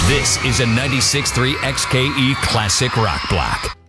This is a 96.3 XKE Classic Rock Block.